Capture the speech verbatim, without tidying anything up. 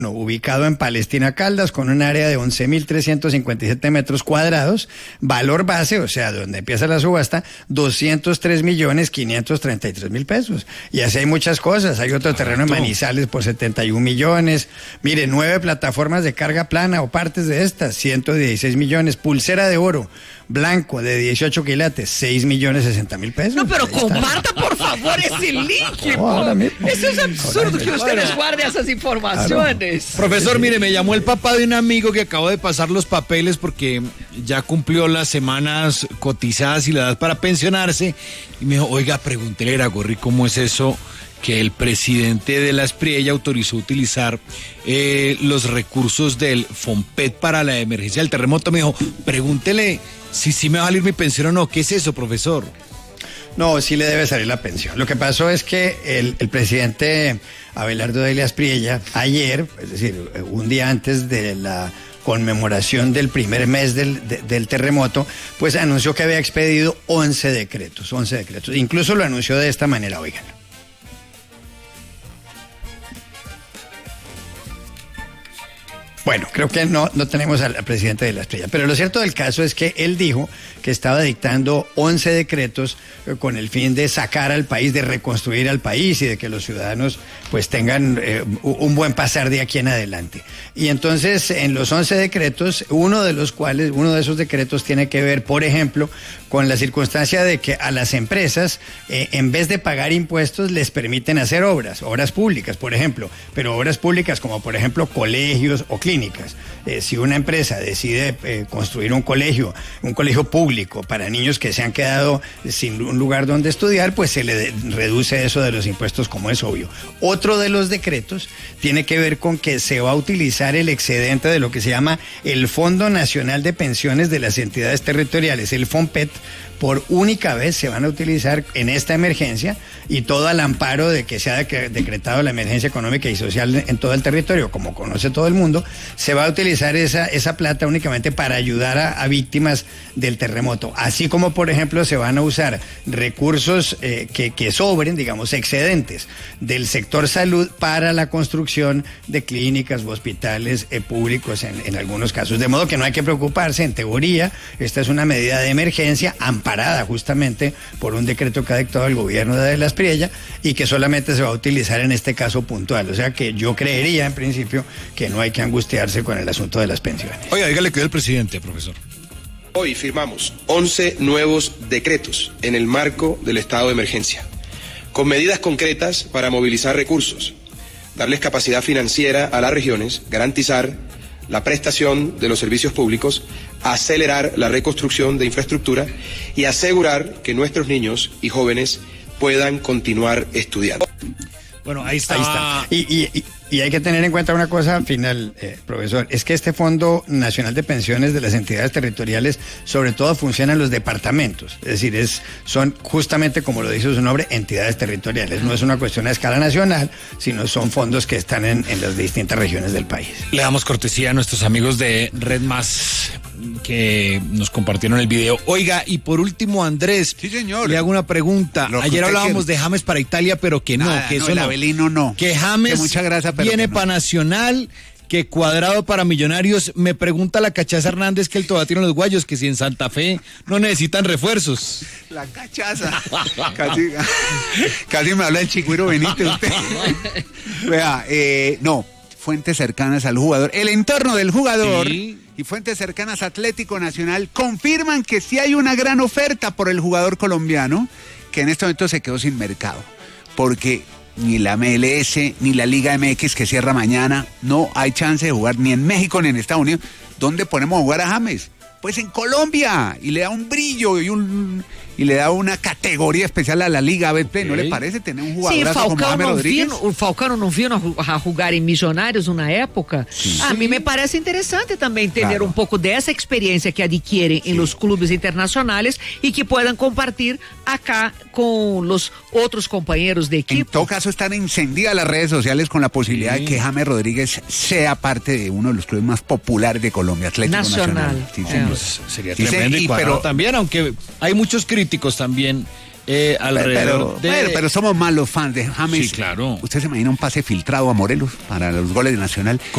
ubicado en Palestina Caldas, con un área de once mil trescientos cincuenta y siete metros cuadrados, valor base, o sea, donde empieza la subasta, doscientos tres millones quinientos treinta y tres mil pesos. Y así hay muchas cosas. Hay otro terreno en Manizales por setenta y un millones. Mire, nueve plataformas de carga plana o partes de estas, ciento dieciséis millones. Pulsera de oro blanco de dieciocho quilates, seis millones sesenta mil pesos. No, pero comparta por favor ese link. Ahora mismo. Eso es absurdo que ustedes guarden esas informaciones. Claro. Profesor, mire, me llamó el papá de un amigo que acabó de pasar los papeles porque ya cumplió las semanas cotizadas y la edad para pensionarse. Y me dijo, oiga, pregúntele a Iragorri cómo es eso que el presidente de la Espriella autorizó utilizar eh, los recursos del FOMPET para la emergencia del terremoto. Me dijo, pregúntele si sí me va a salir mi pensión o no. ¿Qué es eso, profesor? No, sí le debe salir la pensión. Lo que pasó es que el, el presidente Abelardo Delia Espriella, ayer, es decir, un día antes de la conmemoración del primer mes del, de, del terremoto, pues anunció que había expedido once decretos, once decretos. Incluso lo anunció de esta manera, oigan. Bueno, creo que no, no tenemos al, al presidente de la Espriella, pero lo cierto del caso es que él dijo que estaba dictando once decretos eh, con el fin de sacar al país, de reconstruir al país y de que los ciudadanos pues tengan eh, un buen pasar de aquí en adelante. Y entonces en los once decretos, uno de los cuales, uno de esos decretos tiene que ver, por ejemplo, con la circunstancia de que a las empresas, eh, en vez de pagar impuestos, les permiten hacer obras, obras públicas, por ejemplo, pero obras públicas como por ejemplo colegios o clínicas. Eh, si una empresa decide eh, construir un colegio, un colegio público para niños que se han quedado sin un lugar donde estudiar, pues se le de, reduce eso de los impuestos, como es obvio. Otro de los decretos tiene que ver con que se va a utilizar el excedente de lo que se llama el Fondo Nacional de Pensiones de las Entidades Territoriales, el FOMPET. Por única vez se van a utilizar en esta emergencia y todo al amparo de que se ha decretado la emergencia económica y social en todo el territorio, como conoce todo el mundo, se va a utilizar esa, esa plata únicamente para ayudar a, a víctimas del terremoto. Así como, por ejemplo, se van a usar recursos eh, que, que sobren, digamos, excedentes del sector salud para la construcción de clínicas u hospitales eh, públicos en, en algunos casos. De modo que no hay que preocuparse, en teoría, esta es una medida de emergencia amparada parada justamente por un decreto que ha dictado el gobierno de la Espriella y que solamente se va a utilizar en este caso puntual. O sea que yo creería en principio que no hay que angustiarse con el asunto de las pensiones. Oiga, dígale que es el presidente, profesor. Hoy firmamos once nuevos decretos en el marco del estado de emergencia, con medidas concretas para movilizar recursos, darles capacidad financiera a las regiones, garantizar la prestación de los servicios públicos, acelerar la reconstrucción de infraestructura y asegurar que nuestros niños y jóvenes puedan continuar estudiando. Bueno, ahí está. Ahí está. Y, y, y hay que tener en cuenta una cosa final, eh, profesor, es que este Fondo Nacional de Pensiones de las entidades territoriales sobre todo funciona en los departamentos, es decir, es, son justamente como lo dice su nombre, entidades territoriales, no es una cuestión a escala nacional, sino son fondos que están en, en las distintas regiones del país. Le damos cortesía a nuestros amigos de Red Más que nos compartieron el video. Oiga, y por último, Andrés, sí, señor, le hago una pregunta. Lo Ayer hablábamos quiere. de James para Italia, pero que Nada, no, que no, eso el no. Avelino no. Que James que mucha grasa, pero viene que no. para Nacional, que Cuadrado para Millonarios. Me pregunta la Cachaza Hernández que el todavía tiene los guayos, que si en Santa Fe no necesitan refuerzos. La Cachaza. casi, casi me habla el Chigüiro Benítez usted. Vea, eh, no, fuentes cercanas al jugador, el entorno del jugador, sí, y fuentes cercanas a Atlético Nacional confirman que sí hay una gran oferta por el jugador colombiano, que en este momento se quedó sin mercado, porque ni la M L S, ni la Liga M X que cierra mañana, no hay chance de jugar ni en México ni en Estados Unidos. ¿Dónde ponemos a jugar a James? Pues en Colombia, y le da un brillo y un y le da una categoría especial a la Liga Betplay. ¿No le parece tener un jugadorazo como James Rodríguez? Vino, o Falcão não vino a jogar em Milionários na época? Sim. A mim me parece interessante também ter Claro. um pouco dessa experiência que adquirem em los clubes internacionais e que puedan compartir acá com os outros companheiros de En equipo. todo caso, están encendidas las redes sociales con la posibilidad Sí. de que James Rodríguez sea parte de uno de los clubes más populares de Colombia, Atlético Nacional. Nacional. Sí, Eh. señor. Pues sería Sí, tremendo sí, y y Cuadrado pero- también, aunque hay muchos críticos también eh, alrededor pero, de... pero, pero somos malos fans de James. Sí, claro. ¿Usted se imagina un pase filtrado a Morelos para los goles de Nacional?